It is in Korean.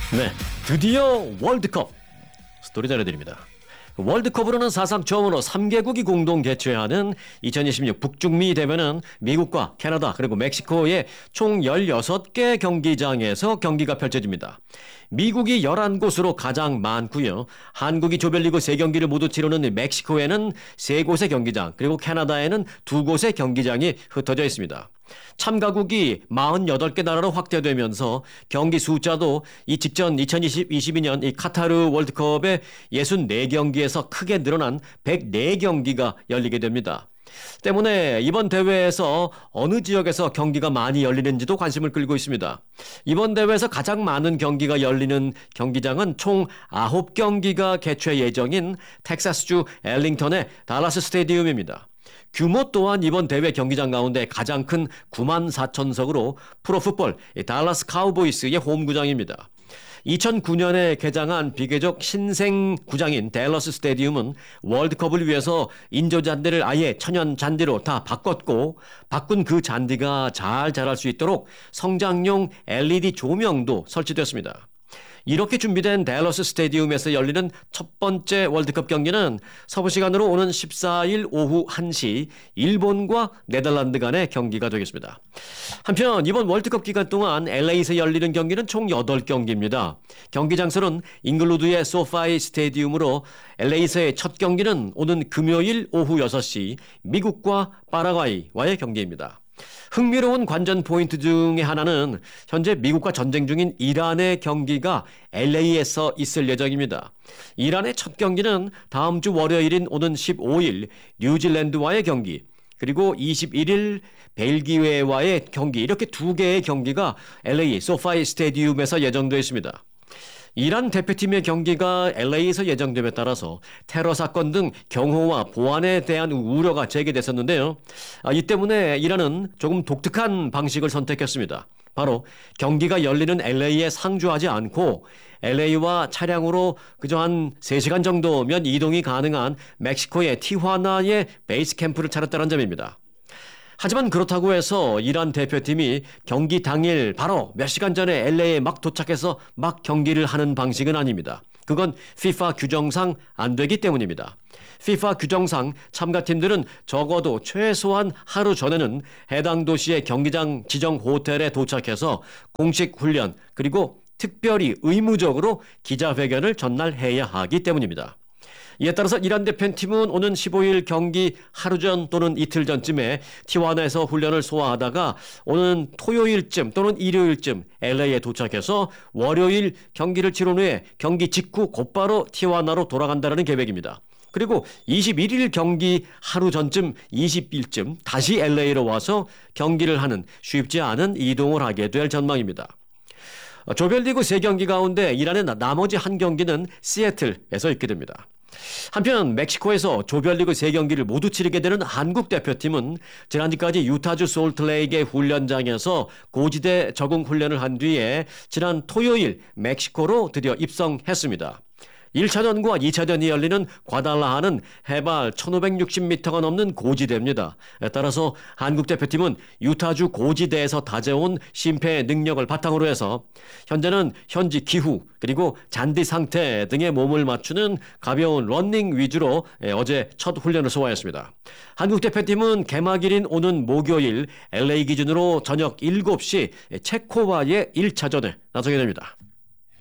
네, 드디어 월드컵 스토리 전해드립니다. 월드컵으로는 사상 처음으로 3개국이 공동 개최하는 2026 북중미 대회는 미국과 캐나다 그리고 멕시코의 총 16개 경기장에서 경기가 펼쳐집니다. 미국이 11곳으로 가장 많고요. 한국이 조별리그 3경기를 모두 치르는 멕시코에는 3곳의 경기장 그리고 캐나다에는 2곳의 경기장이 흩어져 있습니다. 참가국이 48개 나라로 확대되면서 경기 숫자도 이 직전 2022년 이 카타르 월드컵의 64경기에서 크게 늘어난 104경기가 열리게 됩니다. 때문에 이번 대회에서 어느 지역에서 경기가 많이 열리는지도 관심을 끌고 있습니다. 이번 대회에서 가장 많은 경기가 열리는 경기장은 총 9경기가 개최 예정인 텍사스주 엘링턴의 달라스 스테디움입니다. 규모 또한 이번 대회 경기장 가운데 가장 큰 94,000석으로 프로풋볼 달라스 카우보이스의 홈구장입니다. 2009년에 개장한 비교적 신생 구장인 댈러스 스테디움은 월드컵을 위해서 인조 잔디를 아예 천연 잔디로 다 바꿨고 바꾼 그 잔디가 잘 자랄 수 있도록 성장용 LED 조명도 설치됐습니다. 이렇게 준비된 댈러스 스테디움에서 열리는 첫 번째 월드컵 경기는 서부 시간으로 오는 14일 오후 1시 일본과 네덜란드 간의 경기가 되겠습니다. 한편 이번 월드컵 기간 동안 LA에서 열리는 경기는 총 8경기입니다. 경기 장소는 잉글루드의 소파이 스테디움으로 LA에서의 첫 경기는 오는 금요일 오후 6시 미국과 파라과이와의 경기입니다. 흥미로운 관전 포인트 중의 하나는 현재 미국과 전쟁 중인 이란의 경기가 LA에서 있을 예정입니다. 이란의 첫 경기는 다음 주 월요일인 오는 15일 뉴질랜드와의 경기, 그리고 21일 벨기에와의 경기, 이렇게 2개의 경기가 LA 소파이 스테디움에서 예정되어 있습니다. 이란 대표팀의 경기가 LA에서 예정됨에 따라서 테러 사건 등 경호와 보안에 대한 우려가 제기됐었는데요. 이 때문에 이란은 조금 독특한 방식을 선택했습니다. 바로 경기가 열리는 LA에 상주하지 않고 LA와 차량으로 그저 한 3시간 정도면 이동이 가능한 멕시코의 티후아나의 베이스 캠프를 차렸다는 점입니다. 하지만 그렇다고 해서 이란 대표팀이 경기 당일 바로 몇 시간 전에 LA에 막 도착해서 막 경기를 하는 방식은 아닙니다. 그건 FIFA 규정상 안 되기 때문입니다. FIFA 규정상 참가팀들은 적어도 최소한 하루 전에는 해당 도시의 경기장 지정 호텔에 도착해서 공식 훈련 그리고 특별히 의무적으로 기자회견을 전날 해야 하기 때문입니다. 이에 따라서 이란 대표팀은 오는 15일 경기 하루 전 또는 이틀 전쯤에 티후아나에서 훈련을 소화하다가 오는 토요일쯤 또는 일요일쯤 LA에 도착해서 월요일 경기를 치른 후에 경기 직후 곧바로 티후아나로 돌아간다는 계획입니다. 그리고 21일 경기 하루 전쯤 20일쯤 다시 LA로 와서 경기를 하는 쉽지 않은 이동을 하게 될 전망입니다. 조별리그 3경기 가운데 이란의 나머지 한 경기는 시애틀에서 있게 됩니다. 한편 멕시코에서 조별리그 3경기를 모두 치르게 되는 한국 대표팀은 지난주까지 유타주 솔트레이크의 훈련장에서 고지대 적응 훈련을 한 뒤에 지난 토요일 멕시코로 드디어 입성했습니다. 1차전과 2차전이 열리는 과달라하는 해발 1560m가 넘는 고지대입니다. 따라서 한국 대표팀은 유타주 고지대에서 다져온 심폐 능력을 바탕으로 해서 현재는 현지 기후 그리고 잔디 상태 등의 몸을 맞추는 가벼운 러닝 위주로 어제 첫 훈련을 소화했습니다. 한국 대표팀은 개막일인 오는 목요일 LA 기준으로 저녁 7시 체코와의 1차전에 나서게 됩니다.